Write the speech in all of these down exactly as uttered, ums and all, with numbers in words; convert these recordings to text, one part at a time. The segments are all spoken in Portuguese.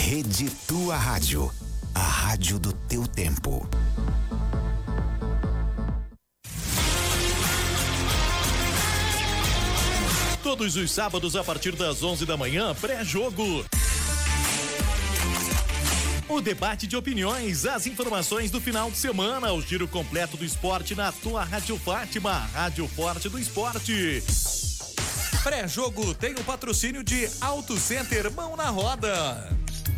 Rede Tua Rádio, a rádio do teu tempo. Todos os sábados a partir das onze da manhã, pré-jogo. O debate de opiniões, as informações do final de semana, o giro completo do esporte na tua Rádio Fátima, Rádio Forte do Esporte. Pré-jogo tem o patrocínio de Auto Center Mão na Roda.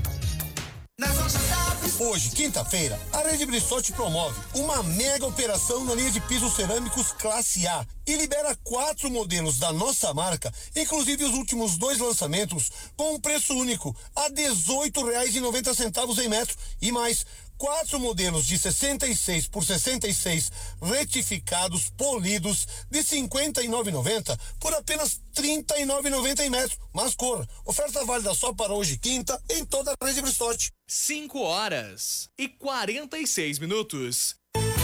Hoje, quinta-feira, a Rede Brissotti promove uma mega operação na linha de pisos cerâmicos classe A e libera quatro modelos da nossa marca, inclusive os últimos dois lançamentos, com um preço único a dezoito reais e noventa centavos em metro e mais quatro modelos de sessenta e seis por sessenta e seis retificados, polidos, de cinquenta e nove reais e noventa centavos por apenas trinta e nove reais e noventa centavos em metro. Mas corra, oferta válida só para hoje, quinta, em toda a Rede Brissotti. cinco horas e quarenta e seis minutos.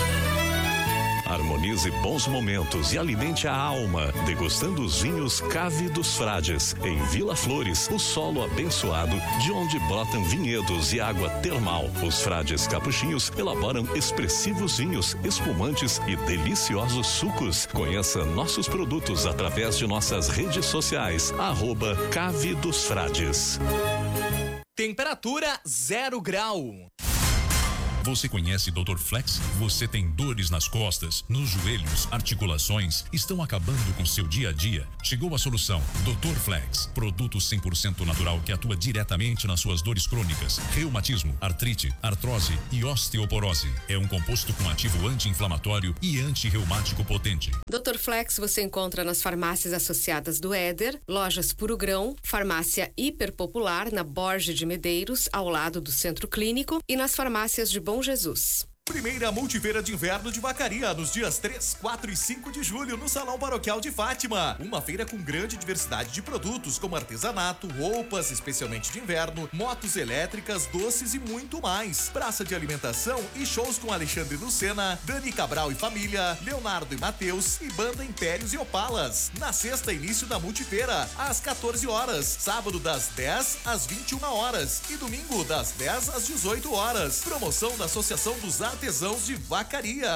Harmonize bons momentos e alimente a alma, degustando os vinhos Cave dos Frades, em Vila Flores, o solo abençoado, de onde brotam vinhedos e água termal. Os frades capuchinhos elaboram expressivos vinhos, espumantes e deliciosos sucos. Conheça nossos produtos através de nossas redes sociais, arroba Cave dos Frades. Temperatura zero grau. Você conhece doutor Flex? Você tem dores nas costas, nos joelhos, articulações, estão acabando com seu dia a dia? Chegou a solução. doutor Flex, produto cem por cento natural que atua diretamente nas suas dores crônicas, reumatismo, artrite, artrose e osteoporose. É um composto com ativo anti-inflamatório e anti-reumático potente. doutor Flex você encontra nas farmácias associadas do Éder, lojas Puro Grão, farmácia Hiper Popular na Borges de Medeiros, ao lado do Centro Clínico, e nas farmácias de Bom Jesus. Primeira Multifeira de Inverno de Vacaria, nos dias três, quatro e cinco de julho, no Salão Paroquial de Fátima. Uma feira com grande diversidade de produtos, como artesanato, roupas, especialmente de inverno, motos elétricas, doces e muito mais. Praça de alimentação e shows com Alexandre Lucena, Dani Cabral e família, Leonardo e Matheus e Banda Impérios e Opalas. Na sexta, início da Multifeira, às quatorze horas. Sábado, das dez às vinte e uma horas. E domingo, das dez às dezoito horas. Promoção da Associação dos Artesãos de Vacaria.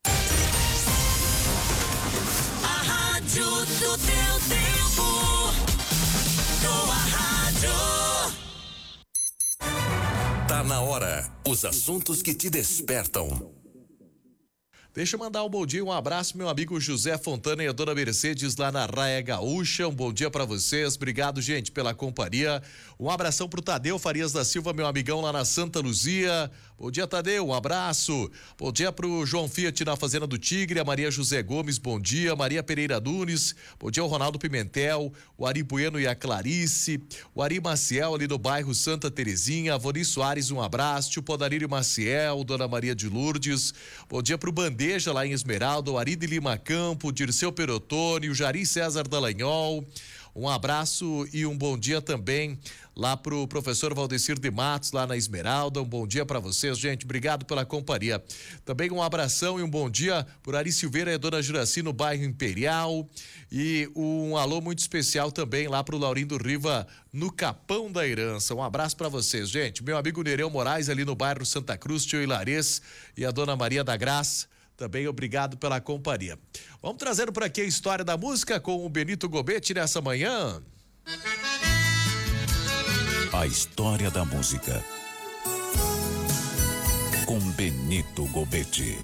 A rádio do teu tempo. Tua rádio. Tá na hora. Os assuntos que te despertam. Deixa eu mandar um bom dia, um abraço, meu amigo José Fontana e a dona Mercedes lá na Raia Gaúcha. Um bom dia pra vocês. Obrigado, gente, pela companhia. Um abração pro Tadeu Farias da Silva, meu amigão lá na Santa Luzia. Bom dia, Tadeu, um abraço. Bom dia pro João Fiat na Fazenda do Tigre, a Maria José Gomes, bom dia. Maria Pereira Nunes, bom dia ao Ronaldo Pimentel, o Ari Bueno e a Clarice, o Ari Maciel ali do bairro Santa Terezinha, a Voni Soares, um abraço, o Podarírio Maciel, Dona Maria de Lourdes, bom dia pro Bandeja lá em Esmeralda, o Ari de Lima Campo, Dirceu Perotone, o Jari César Dallagnol. Um abraço e um bom dia também lá pro professor Valdecir de Matos, lá na Esmeralda. Um bom dia para vocês, gente. Obrigado pela companhia. Também um abração e um bom dia por Ari Silveira e a dona Juraci no bairro Imperial. E um alô muito especial também lá pro Laurindo Riva no Capão da Herança. Um abraço para vocês, gente. Meu amigo Nereu Moraes ali no bairro Santa Cruz, tio Hilarês e a dona Maria da Graça. Também obrigado pela companhia. Vamos trazendo por aqui a história da música com o Benito Gobetti nessa manhã. A história da música com Benito Gobetti.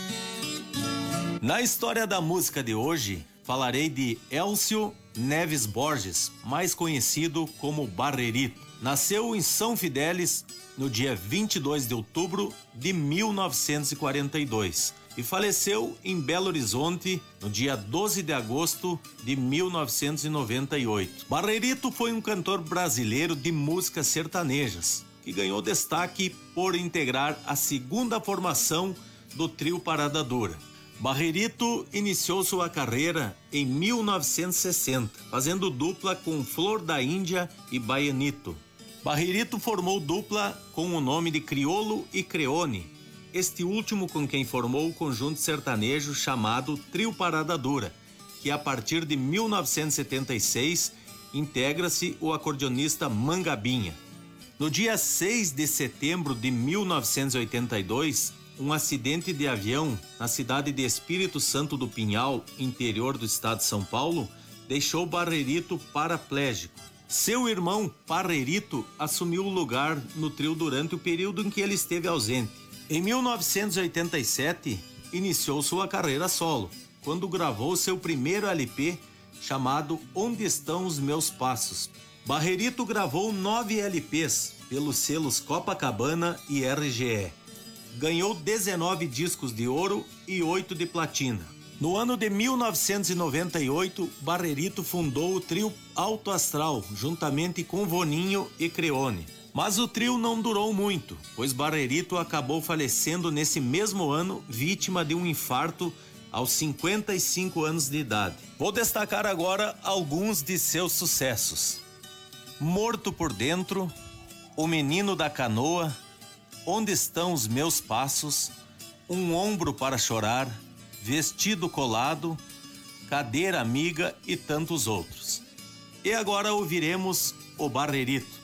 Na história da música de hoje, falarei de Elcio Neves Borges, mais conhecido como Barrerito. Nasceu em São Fidélis no dia vinte e dois de outubro de mil novecentos e quarenta e dois e faleceu em Belo Horizonte no dia doze de agosto de mil novecentos e noventa e oito. Barrerito foi um cantor brasileiro de músicas sertanejas que ganhou destaque por integrar a segunda formação do trio Parada Dura. Barrerito iniciou sua carreira em mil novecentos e sessenta, fazendo dupla com Flor da Índia e Baianito. Barrerito formou dupla com o nome de Criolo e Creone, este último com quem formou o conjunto sertanejo chamado Trio Parada Dura, que a partir de mil novecentos e setenta e seis integra-se o acordeonista Mangabinha. No dia seis de setembro de mil novecentos e oitenta e dois, um acidente de avião na cidade de Espírito Santo do Pinhal, interior do estado de São Paulo, deixou Barrerito paraplégico. Seu irmão Parrerito assumiu o lugar no trio durante o período em que ele esteve ausente. Em mil novecentos e oitenta e sete, iniciou sua carreira solo, quando gravou seu primeiro L P chamado Onde Estão os Meus Passos. Barrerito gravou nove L Ps pelos selos Copacabana e R G E. Ganhou dezenove discos de ouro e oito de platina. No ano de mil novecentos e noventa e oito, Barrerito fundou o trio Alto Astral, juntamente com Voninho e Creone. Mas o trio não durou muito, pois Barrerito acabou falecendo nesse mesmo ano, vítima de um infarto aos cinquenta e cinco anos de idade. Vou destacar agora alguns de seus sucessos: Morto por Dentro, O Menino da Canoa, Onde Estão os Meus Passos, Um Ombro para Chorar, Vestido Colado, Cadeira Amiga e tantos outros. E agora ouviremos o Barrerito.